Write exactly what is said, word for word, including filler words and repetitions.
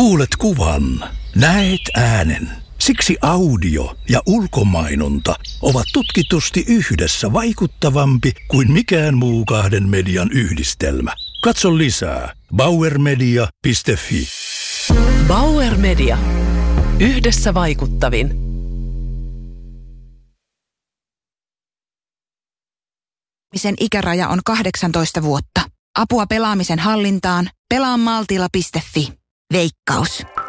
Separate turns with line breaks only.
Kuulet kuvan, näet äänen. Siksi audio ja ulkomainonta ovat tutkitusti yhdessä vaikuttavampi kuin mikään muu kahden median yhdistelmä. Katso lisää bauer media piste fi.
Bauer Media. Yhdessä vaikuttavin.
Pelaamisen ikäraja on kahdeksantoista vuotta. Apua pelaamisen hallintaan. pelaa maltilla piste fi. Veikkaus.